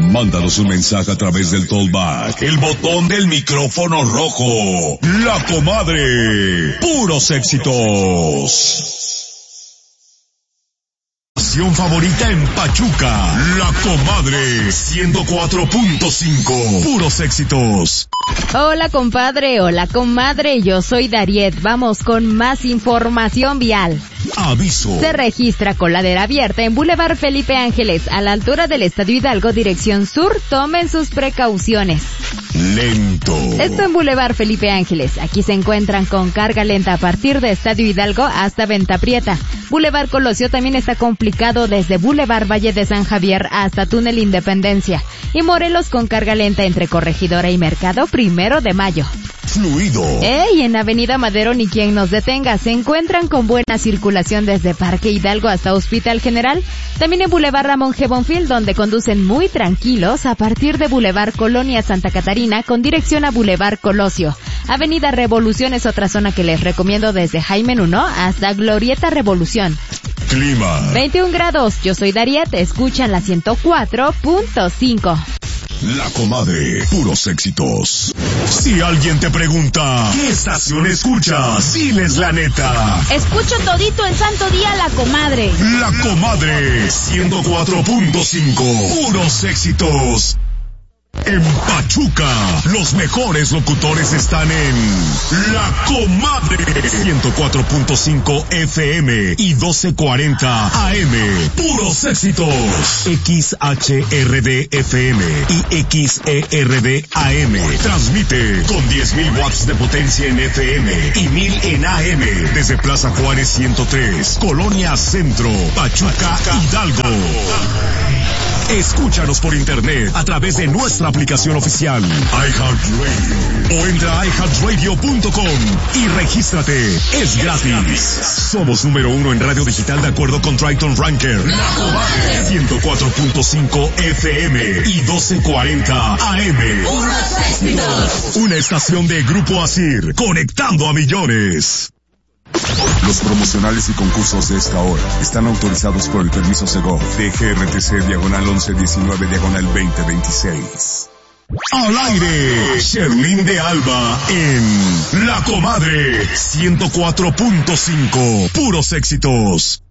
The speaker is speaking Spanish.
Mándanos un mensaje a través del Tollback, el botón del micrófono rojo. La Comadre, puros éxitos. Favorita en Pachuca, La Comadre 104.5, puros éxitos. Hola compadre, hola comadre, yo soy Dariet, vamos con más información vial. Aviso. Se registra coladera abierta en Boulevard Felipe Ángeles, a la altura del Estadio Hidalgo, dirección sur, tomen sus precauciones. Lento. Esto en Boulevard Felipe Ángeles, aquí se encuentran con carga lenta a partir de Estadio Hidalgo hasta Venta Prieta. Boulevard Colosio también está complicado desde Boulevard Valle de San Javier hasta Túnel Independencia. Y Morelos con carga lenta entre Corregidora y Mercado 1 de Mayo. Fluido. Y en Avenida Madero ni quien nos detenga, se encuentran con buena circulación desde Parque Hidalgo hasta Hospital General. También en Boulevard Ramón G. Bonfil, donde conducen muy tranquilos a partir de Boulevard Colonia Santa Catarina con dirección a Boulevard Colosio. Avenida Revolución es otra zona que les recomiendo desde Jaime 1 hasta Glorieta Revolución. Clima. 21 grados, yo soy Dariet, escuchan la 104.5. La Comadre, puros éxitos. Si alguien te pregunta, ¿qué estación escuchas? Diles la neta. Escucho todito el santo día La Comadre. La Comadre, 104.5, puros éxitos. En Pachuca, los mejores locutores están en La Comadre, 104.5 FM y 1240 AM. Puros éxitos. XHRD FM y XERD AM. Transmite con 10.000 watts de potencia en FM y 1.000 en AM desde Plaza Juárez 103, Colonia Centro, Pachuca, Hidalgo. Escúchanos por internet a través de nuestra aplicación oficial iHeartRadio o entra a iHeartRadio.com y regístrate. Es gratis. Somos número 1 en radio digital de acuerdo con Triton Ranker. 104.5 FM y 1240 AM. Una estación de Grupo Asir, conectando a millones. Los promocionales y concursos de esta hora están autorizados por el permiso Segov de GRTC /1119/2026. Al aire, Sherlyn de Alba en La Comadre 104.5, puros éxitos.